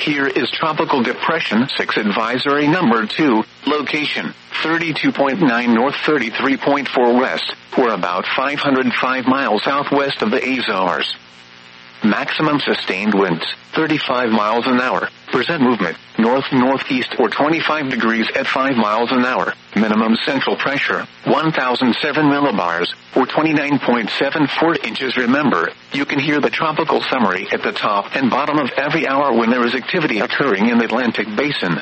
Here is Tropical Depression 6 Advisory Number 2, location 32.9 north 33.4 west, or about 505 miles southwest of the Azores. Maximum sustained winds, 35 miles an hour. Percent movement, north-northeast or 25 degrees at 5 miles an hour. Minimum central pressure, 1,007 millibars, or 29.74 inches. Remember, you can hear the tropical summary at the top and bottom of every hour when there is activity occurring in the Atlantic Basin.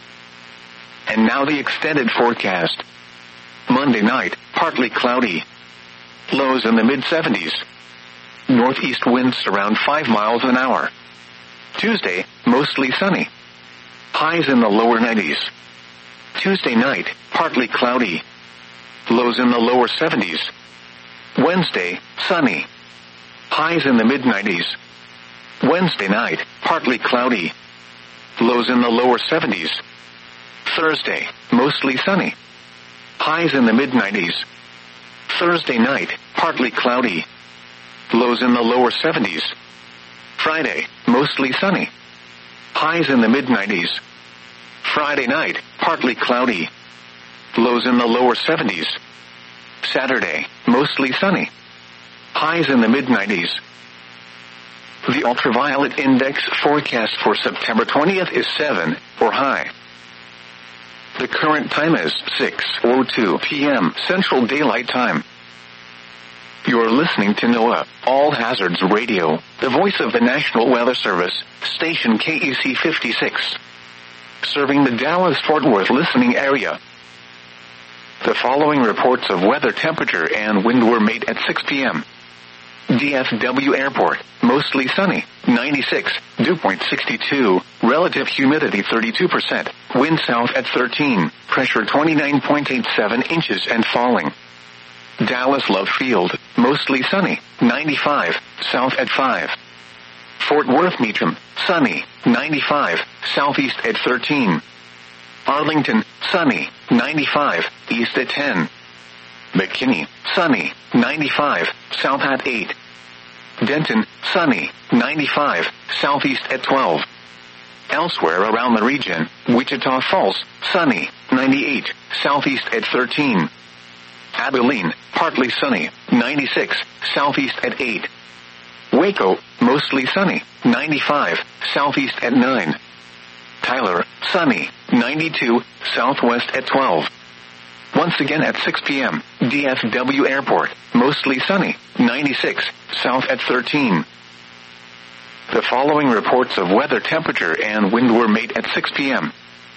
And now the extended forecast. Monday night, partly cloudy. Lows in the mid-70s. Northeast winds around 5 miles an hour. Tuesday, mostly sunny. Highs in the lower 90s. Tuesday night, partly cloudy. Lows in the lower 70s. Wednesday, sunny. Highs in the mid-90s. Wednesday night, partly cloudy. Lows in the lower 70s. Thursday, mostly sunny. Highs in the mid-90s. Thursday night, partly cloudy. Lows in the lower 70s. Friday, mostly sunny. Highs in the mid-90s. Friday night, partly cloudy. Lows in the lower 70s. Saturday, mostly sunny. Highs in the mid-90s. The ultraviolet index forecast for September 20th is 7, or high. The current time is 6:02 p.m. Central Daylight Time. You're listening to NOAA, All Hazards Radio, the voice of the National Weather Service, station KEC 56. Serving the Dallas-Fort Worth listening area. The following reports of weather temperature and wind were made at 6 p.m. DFW Airport, mostly sunny, 96, dew point 62, relative humidity 32%, wind south at 13, pressure 29.87 inches and falling. Dallas Love Field, mostly sunny, 95, south at 5. Fort Worth Meacham, sunny, 95, southeast at 13. Arlington, sunny, 95, east at 10. McKinney, sunny, 95, south at 8. Denton, sunny, 95, southeast at 12. Elsewhere around the region, Wichita Falls, sunny, 98, southeast at 13. Abilene, partly sunny, 96, southeast at 8. Waco, mostly sunny, 95, southeast at 9. Tyler, sunny, 92, southwest at 12. Once again at 6 p.m., DFW Airport, mostly sunny, 96, south at 13. The following reports of weather temperature and wind were made at 6 p.m.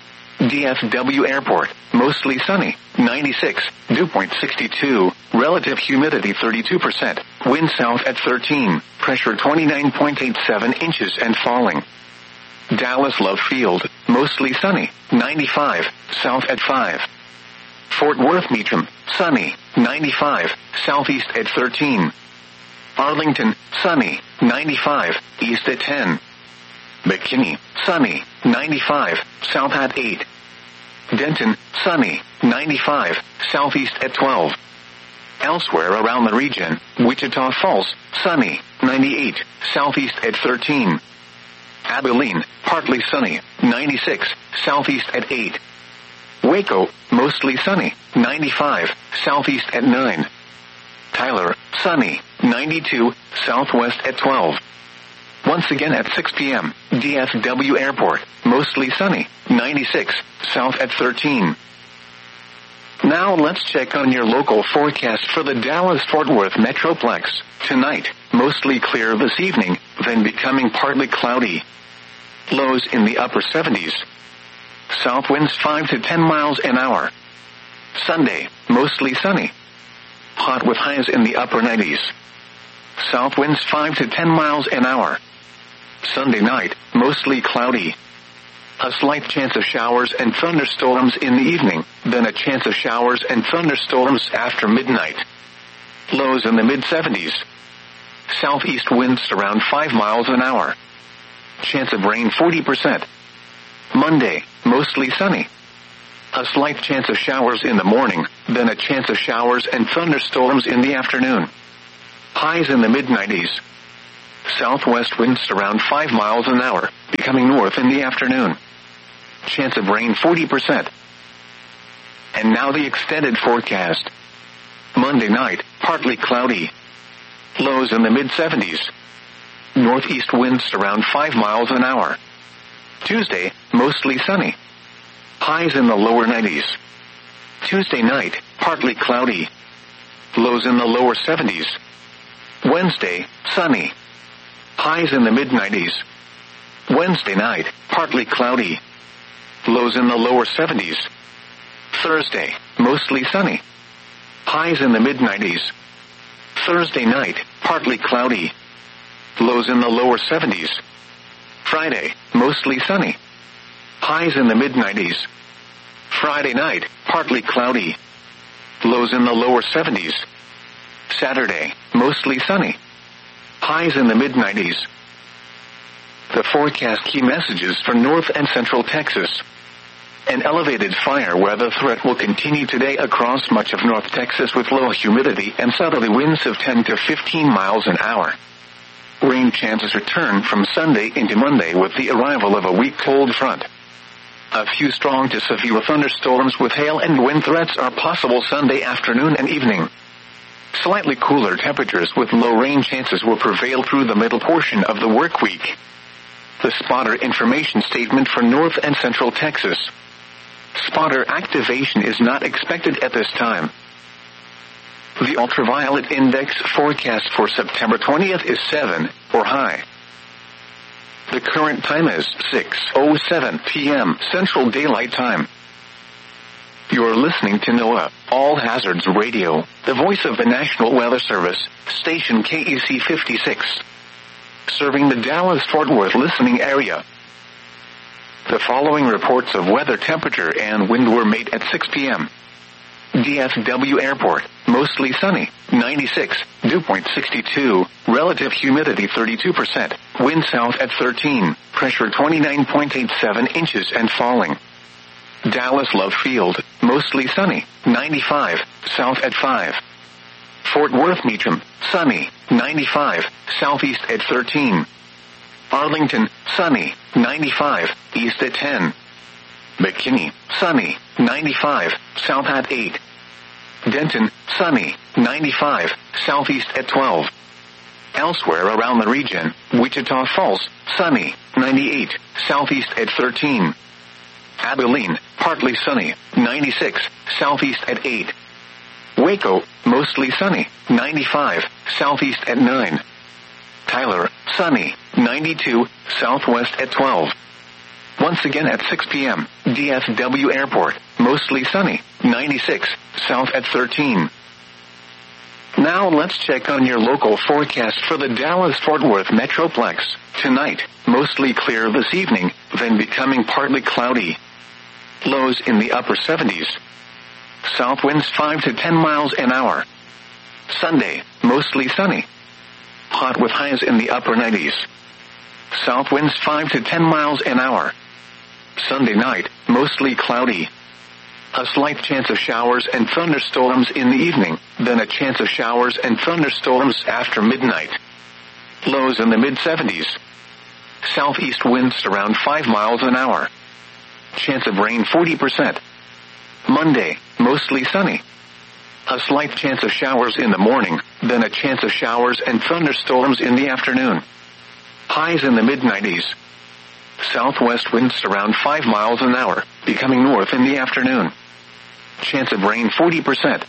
DFW Airport, mostly sunny, 96, dew point 62, relative humidity 32%, wind south at 13, pressure 29.87 inches and falling. Dallas Love Field, mostly sunny, 95, south at 5. Fort Worth Meacham, sunny, 95, southeast at 13. Arlington, sunny, 95, east at 10. McKinney, sunny, 95, south at 8. Denton, sunny, 95, southeast at 12. Elsewhere around the region, Wichita Falls, sunny, 98, southeast at 13. Abilene, partly sunny, 96, southeast at 8. Waco, mostly sunny, 95, southeast at 9. Tyler, sunny, 92, southwest at 12. Once again at 6 p.m., DFW Airport, mostly sunny, 96, south at 13. Now let's check on your local forecast for the Dallas-Fort Worth Metroplex. Tonight, mostly clear this evening, then becoming partly cloudy. Lows in the upper 70s. South winds 5 to 10 miles an hour. Sunday, mostly sunny. Hot with highs in the upper 90s. South winds 5 to 10 miles an hour. Sunday night, mostly cloudy. A slight chance of showers and thunderstorms in the evening, then a chance of showers and thunderstorms after midnight. Lows in the mid-70s. Southeast winds around 5 miles an hour. Chance of rain 40%. Monday, mostly sunny. A slight chance of showers in the morning, then a chance of showers and thunderstorms in the afternoon. Highs in the mid-90s. southwest winds around 5 miles an hour, becoming north in the afternoon. Chance of rain 40%. And now the extended forecast. Monday night, partly cloudy. Lows in the mid-70s. Northeast winds around 5 miles an hour. Tuesday, mostly sunny. Highs in the lower 90s. Tuesday night, partly cloudy. Lows in the lower 70s. Wednesday, sunny. Highs in the mid-90s. Wednesday night, partly cloudy. Lows in the lower 70s. Thursday, mostly sunny. Highs in the mid-90s. Thursday night, partly cloudy. Lows in the lower 70s. Friday, mostly sunny. Highs in the mid-90s. Friday night, partly cloudy. Lows in the lower 70s. Saturday, mostly sunny. Highs in the mid-90s. The forecast key messages for North and Central Texas. An elevated fire weather threat will continue today across much of North Texas with low humidity and southerly winds of 10 to 15 miles an hour. Rain chances return from Sunday into Monday with the arrival of a weak cold front. A few strong to severe thunderstorms with hail and wind threats are possible Sunday afternoon and evening. Slightly cooler temperatures with low rain chances will prevail through the middle portion of the work week. The spotter information statement for North and Central Texas. Spotter activation is not expected at this time. The ultraviolet index forecast for September 20th is 7, or high. The current time is 6:07 p.m. Central Daylight Time. You're listening to NOAA, All Hazards Radio, the voice of the National Weather Service, station KEC 56. Serving the Dallas-Fort Worth listening area. The following reports of weather temperature and wind were made at 6 p.m. DFW Airport, mostly sunny, 96, dew point 62, relative humidity 32%, wind south at 13, pressure 29.87 inches and falling. Dallas Love Field, mostly sunny, 95, south at 5. Fort Worth Meacham, sunny, 95, southeast at 13. Arlington, sunny, 95, east at 10. McKinney, sunny, 95, south at 8. Denton, sunny, 95, southeast at 12. Elsewhere around the region, Wichita Falls, sunny, 98, southeast at 13. Abilene, partly sunny, 96, southeast at 8. Waco, mostly sunny, 95, southeast at 9. Tyler, sunny, 92, southwest at 12. Once again at 6 p.m., DFW Airport, mostly sunny, 96, south at 13. Now let's check on your local forecast for the Dallas-Fort Worth Metroplex. Tonight, mostly clear this evening, then becoming partly cloudy. Lows in the upper 70s. South winds 5 to 10 miles an hour. Sunday, mostly sunny. Hot with highs in the upper 90s. South winds 5 to 10 miles an hour. Sunday night, mostly cloudy. A slight chance of showers and thunderstorms in the evening, then a chance of showers and thunderstorms after midnight. Lows in the mid-70s. Southeast winds around 5 miles an hour. Chance of rain 40%. Monday, mostly sunny. A slight chance of showers in the morning, then a chance of showers and thunderstorms in the afternoon. Highs in the mid-90s. Southwest winds around 5 miles an hour, becoming north in the afternoon. Chance of rain 40%.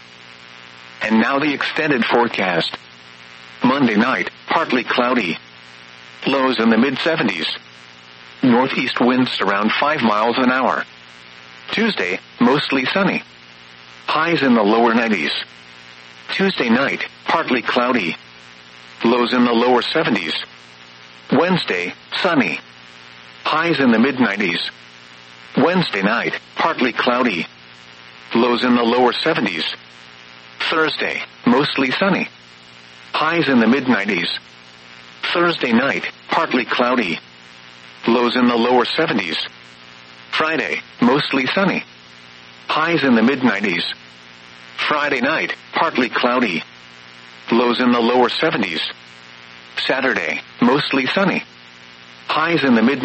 And now the extended forecast. Monday night, partly cloudy. Lows in the mid-70s. Northeast winds around 5 miles an hour. Tuesday, mostly sunny. Highs in the lower 90s. Tuesday night, partly cloudy. Lows in the lower 70s. Wednesday, sunny. Highs in the mid-90s. Wednesday night, partly cloudy. Lows in the lower 70s. Thursday, mostly sunny. Highs in the mid-90s. Thursday night, partly cloudy. Lows in the lower 70s. Friday, mostly sunny. Highs in the mid-90s. Friday night, partly cloudy. Lows in the lower 70s. Saturday, mostly sunny. Highs in the mid